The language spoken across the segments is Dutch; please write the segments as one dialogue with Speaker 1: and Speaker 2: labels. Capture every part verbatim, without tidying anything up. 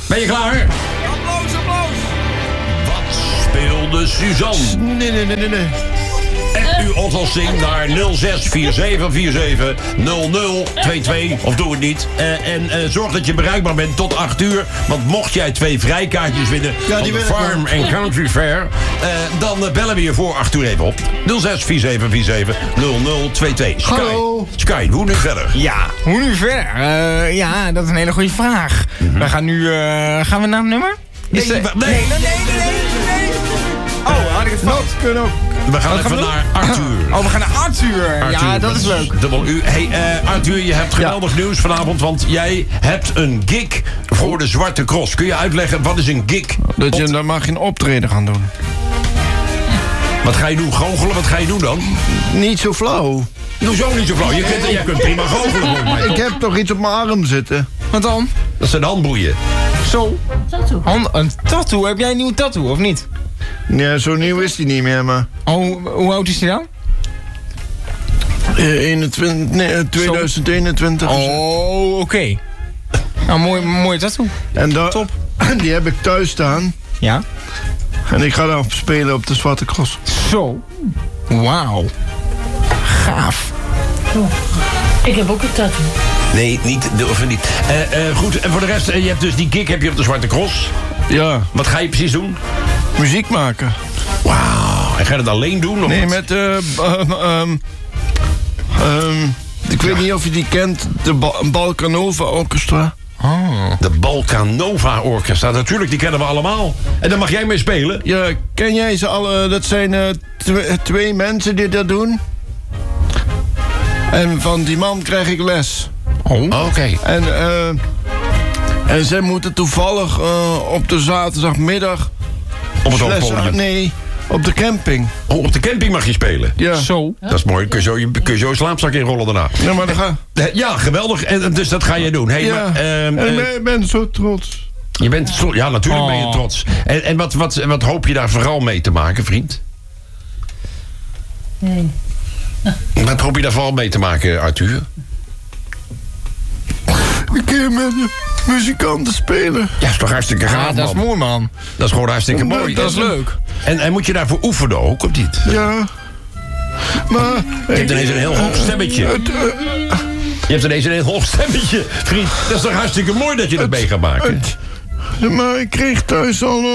Speaker 1: Ben je klaar?
Speaker 2: Applaus, applaus.
Speaker 1: Wat speelde Suzanne?
Speaker 3: Nee, nee, nee, nee, nee.
Speaker 1: En uw oplossing naar nul zes vier zeven vier zeven nul nul twee twee. Of doe het niet. Uh, en uh, zorg dat je bereikbaar bent tot acht uur. Want mocht jij twee vrijkaartjes winnen
Speaker 3: Ja,
Speaker 1: van
Speaker 3: die
Speaker 1: de
Speaker 3: wil ik
Speaker 1: Farm
Speaker 3: wel.
Speaker 1: and Country Fair... Uh, dan uh, bellen we je voor acht uur even op. nul zes vier zeven vier zeven nul nul twee twee. Sky.
Speaker 3: Hallo.
Speaker 1: Sky, hoe nu verder?
Speaker 2: Ja, hoe nu verder? Uh, ja, dat is een hele goede vraag. Mm-hmm. We gaan nu... Uh, gaan we naar het nummer?
Speaker 1: Nee,
Speaker 2: de...
Speaker 1: nee, nee,
Speaker 2: nee, nee, nee, nee. Oh, had ik het fout?
Speaker 3: Kunnen ook.
Speaker 1: We gaan even
Speaker 2: gaan we
Speaker 1: naar Arthur.
Speaker 2: Oh, we gaan naar Arthur.
Speaker 1: Arthur
Speaker 2: Ja, dat is leuk.
Speaker 1: Dubbel U. Hey, uh, Arthur, je hebt geweldig ja. nieuws vanavond, want jij hebt een gig voor de Zwarte Cross. Kun je uitleggen, wat is een gig?
Speaker 3: Dat je, dan mag je een optreden gaan doen.
Speaker 1: Wat ga je doen? Goochelen? Wat ga je doen dan?
Speaker 3: Niet zo flauw.
Speaker 1: Doe zo niet zo flauw. Je kunt, jij kunt prima goochelen volgens mij.
Speaker 3: Ik heb toch iets op mijn arm zitten.
Speaker 2: Wat dan?
Speaker 1: Dat zijn handboeien.
Speaker 2: Zo.
Speaker 4: Tattoo.
Speaker 2: Hand, een tattoo? Heb jij een nieuwe tattoo, of niet?
Speaker 3: Ja, zo nieuw is die niet meer, maar...
Speaker 2: Oh, hoe oud is die dan?
Speaker 3: Uh, eenentwintig, nee, tweeduizend eenentwintig.
Speaker 2: Oh, oké. Okay. Nou, mooi, mooie tattoo.
Speaker 3: En da-
Speaker 2: Top.
Speaker 3: Die heb ik thuis staan.
Speaker 2: Ja.
Speaker 3: En ik ga daar spelen op de Zwarte Cross.
Speaker 2: Zo. Wauw. Gaaf.
Speaker 4: Oh. Ik heb ook een tattoo.
Speaker 1: Nee, niet. Of niet. Uh, uh, goed, en voor de rest, uh, je hebt dus die gig heb je op de Zwarte Cross.
Speaker 3: Ja.
Speaker 1: Wat ga je precies doen?
Speaker 3: Muziek maken.
Speaker 1: Wauw. En ga je dat alleen doen? Of
Speaker 3: Nee,
Speaker 1: wat?
Speaker 3: met... Uh, um, um, um, ik weet
Speaker 1: Ja.
Speaker 3: niet of je die kent. De ba- Balkanova Orchestra.
Speaker 2: Oh.
Speaker 1: De Balkanova Orchestra. Natuurlijk, die kennen we allemaal. En daar mag jij mee spelen?
Speaker 3: Ja, ken jij ze alle? Dat zijn uh, tw- twee mensen die dat doen. En van die man krijg ik les.
Speaker 2: Oh.
Speaker 1: Oké. Okay.
Speaker 3: En, uh, en zij moeten toevallig uh, op de zaterdagmiddag...
Speaker 1: Op het
Speaker 3: les-
Speaker 1: hoofdpodium.
Speaker 3: Nee, op de camping.
Speaker 1: Oh, op de camping mag je spelen.
Speaker 3: Ja.
Speaker 2: Zo.
Speaker 1: Dat is mooi. Kun je zo je, kun je zo je slaapzak inrollen daarna.
Speaker 3: Ja, maar dan ga...
Speaker 1: Ja, geweldig. En, dus dat ga je doen. Hey,
Speaker 3: Ja,
Speaker 1: maar, ehm,
Speaker 3: en
Speaker 1: eh,
Speaker 3: ik ben zo trots.
Speaker 1: je bent tro- ja, natuurlijk ben je
Speaker 2: Oh.
Speaker 1: trots. En, en wat, wat, wat hoop je daar vooral mee te maken, vriend?
Speaker 4: Nee.
Speaker 1: Wat hoop je daar vooral mee te maken, Arthur?
Speaker 3: Een keer met de muzikanten spelen.
Speaker 1: Ja, is toch hartstikke gaaf,
Speaker 2: Ja, dat is
Speaker 1: man.
Speaker 2: mooi, man.
Speaker 1: Dat is gewoon hartstikke
Speaker 3: Dat-
Speaker 1: mooi.
Speaker 2: Dat is
Speaker 1: En-
Speaker 2: leuk.
Speaker 1: En, en moet je daarvoor oefenen ook, of niet?
Speaker 3: Ja. Maar...
Speaker 1: Je hebt ineens een heel hoog stemmetje.
Speaker 3: Het, uh,
Speaker 1: Je hebt ineens een heel hoog stemmetje, vriend. Dat is toch hartstikke mooi dat je dat mee gaat maken?
Speaker 3: het, maar ik kreeg thuis al...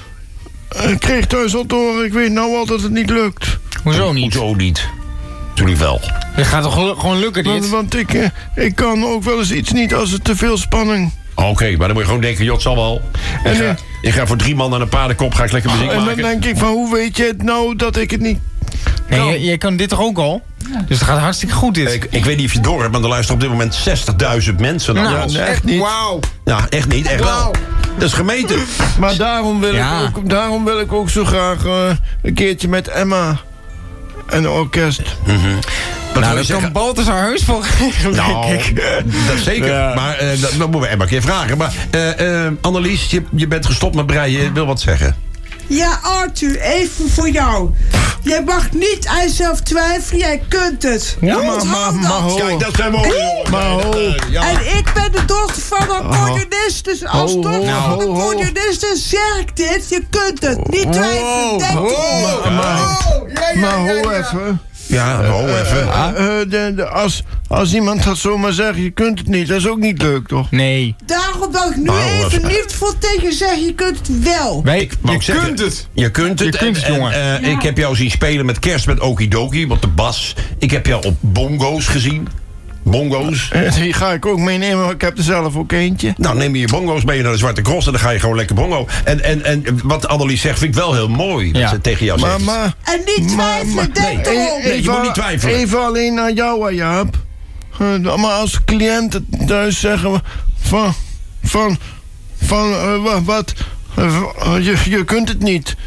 Speaker 3: Uh, ik kreeg thuis al te horen, ik weet nou al dat het niet lukt.
Speaker 2: Hoezo niet?
Speaker 1: Hoezo niet? Natuurlijk wel.
Speaker 2: Het gaat toch gelu- gewoon lukken,
Speaker 3: Want,
Speaker 2: dit?
Speaker 3: want ik, uh, ik kan ook wel eens iets niet als er te veel spanning...
Speaker 1: Oké, okay, maar dan moet je gewoon denken, joh, het zal wel. Ik
Speaker 3: En,
Speaker 1: ga,
Speaker 3: eh,
Speaker 1: ik ga voor drie man aan een paardenkop, ga ik lekker muziek
Speaker 3: En dan
Speaker 1: maken.
Speaker 3: denk ik van, hoe weet je het nou dat ik het niet...
Speaker 2: Nee, je, je kan dit toch ook al? Dus het gaat hartstikke goed, dit.
Speaker 1: Ik, ik weet niet of je het door hebt, maar er luisteren op dit moment zestigduizend mensen naar
Speaker 2: nou,
Speaker 1: ons.
Speaker 3: nee,
Speaker 2: echt
Speaker 3: echt niet.
Speaker 2: Wauw.
Speaker 1: Ja, echt niet, echt
Speaker 2: Wauw.
Speaker 1: wel. Dat is gemeten.
Speaker 3: Maar daarom wil,
Speaker 2: Ja.
Speaker 3: ik, ook, daarom wil ik ook zo graag uh, een keertje met Emma en een orkest.
Speaker 1: Wat
Speaker 2: Nou,
Speaker 1: wil je
Speaker 2: dat
Speaker 1: zeggen?
Speaker 2: kan Balthazar heus wel regelen,
Speaker 1: Nou,
Speaker 2: denk ik.
Speaker 1: dat zeker.
Speaker 2: Ja.
Speaker 1: Maar uh, dat, dat moeten we Emma een keer vragen. Maar uh, uh, Annelies, je, je bent gestopt met breien. Je wil wat zeggen.
Speaker 5: Ja, Arthur, even voor jou. Jij mag niet aan jezelf twijfelen, jij kunt het.
Speaker 3: Ja, maar,
Speaker 5: Onthoud
Speaker 3: maar,
Speaker 5: dat.
Speaker 3: maar, ho.
Speaker 1: Kijk, dat zijn mooie jongens.
Speaker 3: Maar ho.
Speaker 1: Uh, ja.
Speaker 5: En ik ben de dochter van een accordeonist, dus als
Speaker 3: Ho, ho,
Speaker 5: dochter van
Speaker 3: ho,
Speaker 5: een
Speaker 3: ho.
Speaker 5: accordeonist dan zeg ik dit. Je kunt het. Niet twijfelen, denk
Speaker 3: Ho,
Speaker 5: erom.
Speaker 3: maar, maar, maar ho even.
Speaker 1: Ja, ho even.
Speaker 3: Uh, uh, de, de, als, als iemand dat zomaar zegt, je kunt het niet, dat is ook niet leuk, toch?
Speaker 2: Nee.
Speaker 5: Daarom wil ik nu
Speaker 1: Nou,
Speaker 5: even
Speaker 1: dat is-
Speaker 5: niet voor tegen zeggen, je kunt het wel.
Speaker 2: Wij,
Speaker 1: Wou
Speaker 2: je
Speaker 1: ik zeggen,
Speaker 2: kunt het.
Speaker 1: Je kunt het.
Speaker 2: Je kunt het,
Speaker 1: en,
Speaker 2: jongen.
Speaker 1: en, uh, Ik heb jou zien spelen met kerst met Okidoki, op de bas. Ik heb jou op bongo's gezien. Bongo's.
Speaker 3: Uh, die ga ik ook meenemen, maar ik heb er zelf ook eentje.
Speaker 1: Nou, neem je je bongo's mee naar de Zwarte Cross en dan ga je gewoon lekker bongo. En, en, en wat Annelies zegt, vind ik wel heel mooi. Dat
Speaker 2: Ja.
Speaker 1: ze tegen jou
Speaker 3: Maar,
Speaker 1: zegt.
Speaker 3: maar,
Speaker 5: En niet
Speaker 3: Maar-
Speaker 5: twijfelen,
Speaker 3: maar-
Speaker 5: denk
Speaker 1: nee.
Speaker 5: erom.
Speaker 1: Nee, je moet niet twijfelen.
Speaker 3: Even alleen naar jou, Jaap. Uh, maar als cliënten thuis zeggen van... van... van... uh, wat... wat uh, je, je kunt het niet.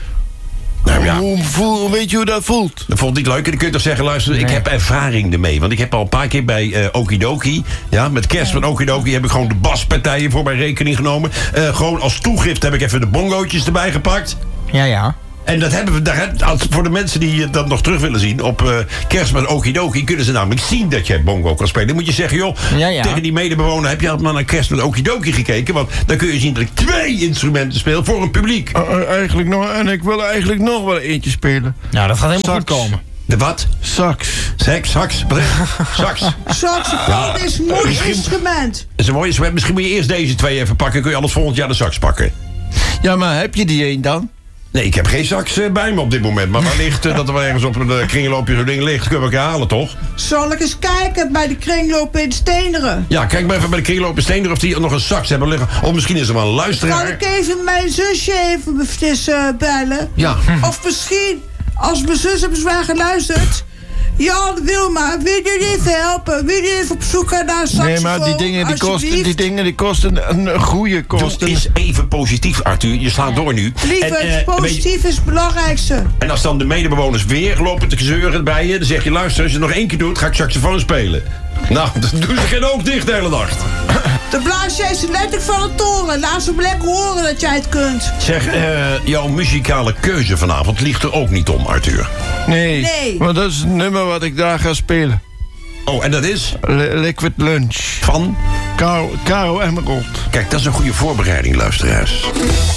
Speaker 1: Nou ja.
Speaker 3: Hoe voel, weet je hoe dat voelt?
Speaker 1: Dat vond ik niet leuk. En dan kun je toch zeggen, luister, ik
Speaker 2: Nee.
Speaker 1: heb ervaring ermee. Want ik heb al een paar keer bij uh, Okidoki... Ja, met kerst met Okidoki heb ik gewoon de baspartijen voor mijn rekening genomen. Uh, gewoon als toegift heb ik even de bongootjes erbij gepakt.
Speaker 2: Ja, ja.
Speaker 1: En dat hebben we, daar, heb- als, voor de mensen die dat nog terug willen zien... op uh, Kerstmis Okidoki kunnen ze namelijk zien dat jij bongo kan spelen. Dan moet je zeggen, joh,
Speaker 2: Ja, ja.
Speaker 1: tegen die medebewoner... heb je al naar Kerstmis Okidoki gekeken? Want dan kun je zien dat ik twee instrumenten speel voor een publiek.
Speaker 3: Uh, uh, eigenlijk nog, en ik wil eigenlijk nog wel eentje spelen.
Speaker 2: Nou, dat gaat helemaal
Speaker 3: Sax.
Speaker 2: goed komen.
Speaker 1: De wat?
Speaker 3: Sax.
Speaker 1: Seks, sax, sax.
Speaker 5: Saxofoon is een mooi
Speaker 1: misschien-
Speaker 5: instrument.
Speaker 1: Dat is een mooie instrument. Misschien moet je eerst deze twee even pakken. Kun je alles volgend jaar de sax pakken.
Speaker 3: Ja, maar heb je die een dan?
Speaker 1: Nee, ik heb geen sax eh, bij me op dit moment. Maar wellicht uh, dat er wel ergens op een uh, kringloopje zo'n ding ligt. Kunnen we elkaar halen, toch?
Speaker 5: Zal ik eens kijken bij de kringloop in Steeneren?
Speaker 1: Ja, kijk maar even bij de kringloop in Steender of die nog een sax hebben liggen. Of misschien is er wel een
Speaker 5: Kan
Speaker 1: luisteraar.
Speaker 5: ik even mijn zusje even bevries, uh, bellen?
Speaker 1: Ja.
Speaker 5: Of misschien, als mijn zus heeft zwaar geluisterd... Jan, Wilma, wil je even helpen? Wil je even op zoek gaan naar een saxofoon?
Speaker 3: Nee, maar die dingen die kosten,
Speaker 5: alsjeblieft?
Speaker 3: die dingen die kosten een, een goede kosten.
Speaker 1: Doe eens even positief, Arthur. Je slaat door nu.
Speaker 5: Lieverd,
Speaker 1: En, eh, weet je-
Speaker 5: positief is het belangrijkste.
Speaker 1: en als dan de medebewoners weer lopen te zeuren bij je... dan zeg je, luister, als je het nog één keer doet, ga ik saxofoon spelen. Nou, dan doen ze geen oog dicht de hele nacht.
Speaker 5: De blaas jij ze letterlijk van de toren. Laat ze hem lekker horen dat jij het kunt.
Speaker 1: Zeg, eh, jouw muzikale keuze vanavond ligt er ook niet om, Arthur.
Speaker 3: Nee,
Speaker 5: Nee.
Speaker 3: want dat is het nummer wat ik daar ga spelen.
Speaker 1: Oh, en dat is
Speaker 3: Li- Liquid Lunch.
Speaker 1: van...
Speaker 3: Caro, Caro Emerald.
Speaker 1: Kijk, dat is een goede voorbereiding, luisteraars.